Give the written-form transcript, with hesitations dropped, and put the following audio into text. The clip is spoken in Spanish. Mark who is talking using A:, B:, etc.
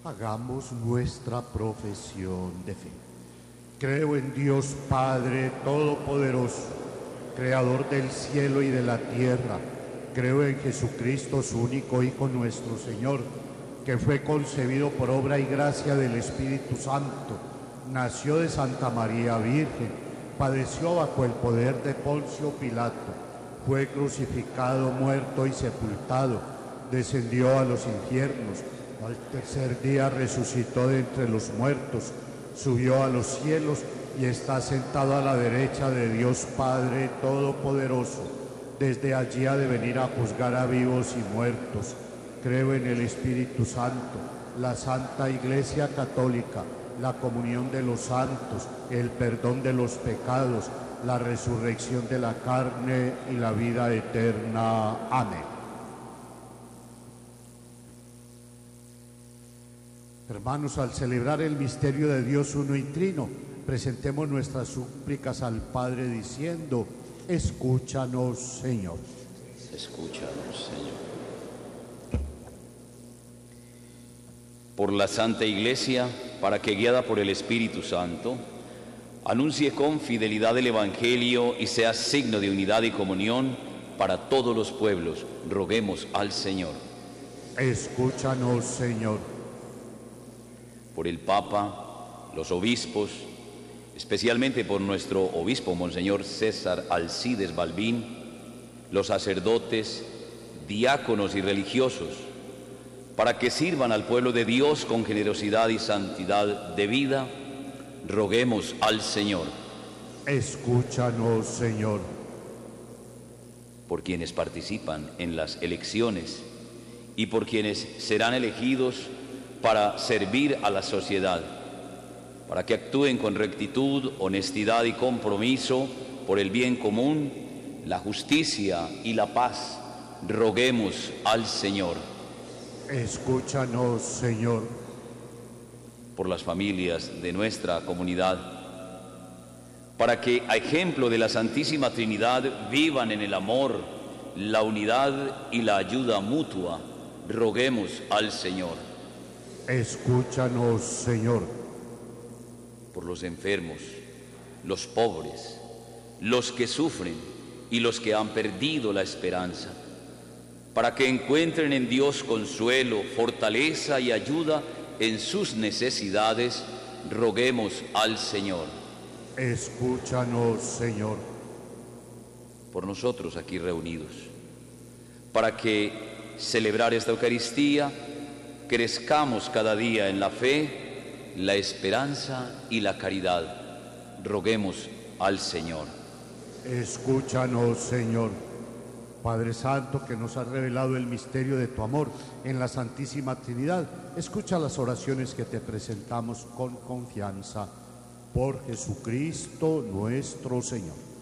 A: Hagamos nuestra profesión de fe. Creo en Dios Padre Todopoderoso, Creador del cielo y de la tierra. Creo en Jesucristo, su único Hijo nuestro Señor, que fue concebido por obra y gracia del Espíritu Santo. Nació de Santa María Virgen, padeció bajo el poder de Poncio Pilato, fue crucificado, muerto y sepultado, descendió a los infiernos, al tercer día resucitó de entre los muertos, subió a los cielos y está sentado a la derecha de Dios Padre Todopoderoso. Desde allí ha de venir a juzgar a vivos y muertos. Creo en el Espíritu Santo, la Santa Iglesia Católica, la comunión de los santos, el perdón de los pecados, la resurrección de la carne y la vida eterna. Amén. Hermanos, al celebrar el misterio de Dios uno y trino, presentemos nuestras súplicas al Padre diciendo: escúchanos, Señor.
B: Escúchanos, Señor. Por la Santa Iglesia, para que, guiada por el Espíritu Santo, anuncie con fidelidad el Evangelio y sea signo de unidad y comunión para todos los pueblos, roguemos al Señor.
A: Escúchanos, Señor.
B: Por el Papa, los obispos, especialmente por nuestro obispo Monseñor César Alcides Balbín, los sacerdotes, diáconos y religiosos, para que sirvan al pueblo de Dios con generosidad y santidad de vida, roguemos al Señor.
A: Escúchanos, Señor.
B: Por quienes participan en las elecciones y por quienes serán elegidos para servir a la sociedad, para que actúen con rectitud, honestidad y compromiso por el bien común, la justicia y la paz, roguemos al Señor.
A: Escúchanos, Señor.
B: Por las familias de nuestra comunidad, para que, a ejemplo de la Santísima Trinidad, vivan en el amor, la unidad y la ayuda mutua, roguemos al Señor.
A: Escúchanos, Señor.
B: Por los enfermos, los pobres, los que sufren y los que han perdido la esperanza, para que encuentren en Dios consuelo, fortaleza y ayuda en sus necesidades, roguemos al Señor.
A: Escúchanos, Señor.
B: Por nosotros aquí reunidos, para que celebrar esta Eucaristía crezcamos cada día en la fe, la esperanza y la caridad, roguemos al Señor.
A: Escúchanos, Señor. Padre Santo, que nos has revelado el misterio de tu amor en la Santísima Trinidad, escucha las oraciones que te presentamos con confianza. Por Jesucristo nuestro Señor.